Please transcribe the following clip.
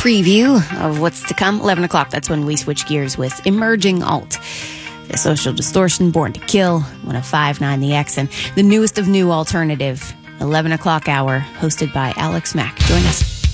preview of what's to come. 11 o'clock, that's when we switch gears with Emerging Alt. The Social Distortion, Born to Kill, 105.9 The X, and the newest of new alternative, 11 o'clock hour, hosted by Alex Mack. Join us.